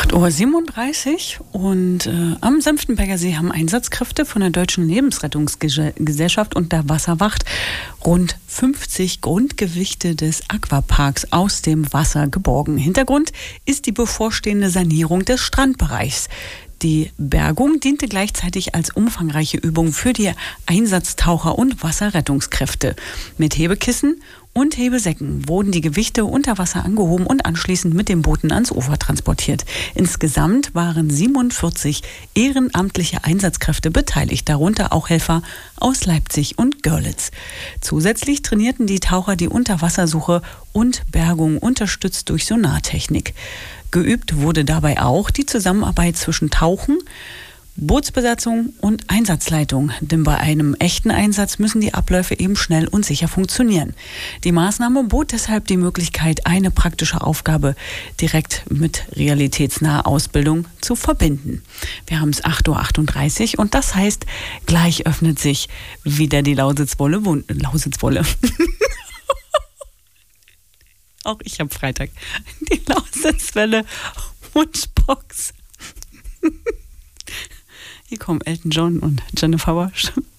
8:37 Uhr und am Senftenberger See haben Einsatzkräfte von der Deutschen Lebensrettungsgesellschaft und der Wasserwacht rund 50 Grundgewichte des Aquaparks aus dem Wasser geborgen. Hintergrund ist die bevorstehende Sanierung des Strandbereichs. Die Bergung diente gleichzeitig als umfangreiche Übung für die Einsatztaucher und Wasserrettungskräfte. Mit Hebekissen und Hebesäcken wurden die Gewichte unter Wasser angehoben und anschließend mit den Booten ans Ufer transportiert. Insgesamt waren 47 ehrenamtliche Einsatzkräfte beteiligt, darunter auch Helfer aus Leipzig und Görlitz. Zusätzlich trainierten die Taucher die Unterwassersuche und Bergung, unterstützt durch Sonartechnik. Geübt wurde dabei auch die Zusammenarbeit zwischen Tauchen, Bootsbesatzung und Einsatzleitung, denn bei einem echten Einsatz müssen die Abläufe eben schnell und sicher funktionieren. Die Maßnahme bot deshalb die Möglichkeit, eine praktische Aufgabe direkt mit realitätsnaher Ausbildung zu verbinden. Wir haben es 8:38 Uhr und das heißt, gleich öffnet sich wieder die Lausitzwolle. Auch ich habe Freitag die Lausitzwelle Wunschbox. Hier kommen Elton John und Jennifer Walsh.